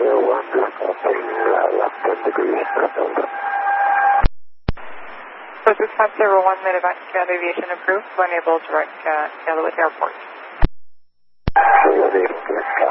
501, departing left 10 degrees, left over. This is 501, Medevac Aviation approved, unable to direct Elliott Airport.